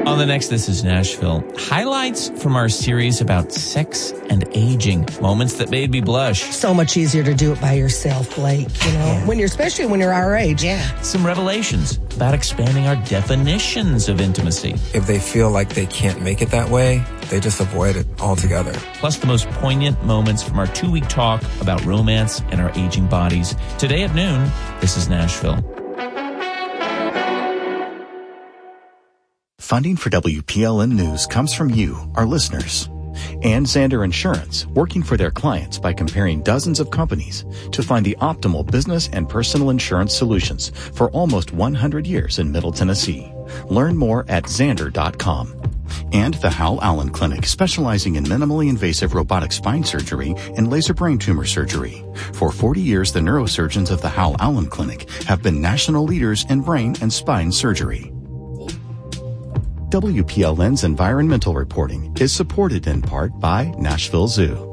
On the next This Is Nashville, highlights from our series about sex and aging, moments that made me blush. So much easier to do it by yourself, Blake, especially when you're our age. Yeah. Some revelations about expanding our definitions of intimacy. If they feel like they can't make it that way, they just avoid it altogether. Plus the most poignant moments from our 2-week talk about romance and our aging bodies. Today at noon, This Is Nashville. Funding for WPLN News comes from you, our listeners. And Zander Insurance, working for their clients by comparing dozens of companies to find the optimal business and personal insurance solutions for almost 100 years in Middle Tennessee. Learn more at Zander.com. And the Hal Allen Clinic, specializing in minimally invasive robotic spine surgery and laser brain tumor surgery. For 40 years, the neurosurgeons of the Hal Allen Clinic have been national leaders in brain and spine surgery. WPLN's environmental reporting is supported in part by Nashville Zoo.